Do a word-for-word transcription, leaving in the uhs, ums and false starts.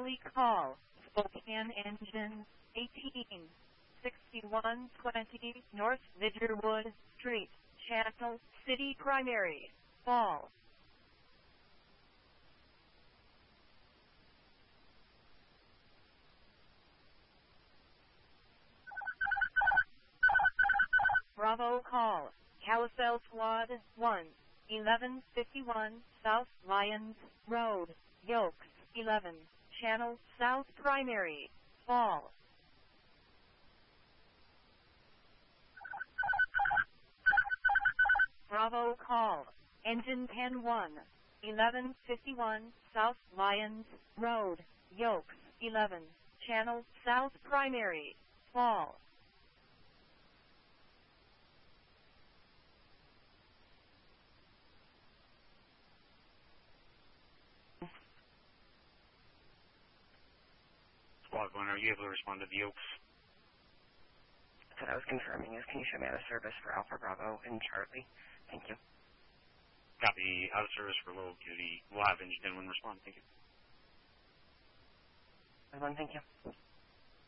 Charlie call, Spokane engine, eighteen sixty-one twenty North Lidgerwood Street, Channel City Primary, Fall. Bravo call, Carousel Squad one, eleven fifty-one South Lyons Road, Yokes, eleven, Channel South Primary, Fall. Bravo call, Engine ten one, eleven fifty-one South Lyons Road, Yokes, eleven, Channel South Primary, Fall. Squad one, are you able to respond to the Yokes? That's what I was confirming is, can you show me out of service for Alpha Bravo and Charlie? Thank you. Copy, out of service for low duty. We'll have engine ten one respond. Thank you. Everyone, thank you.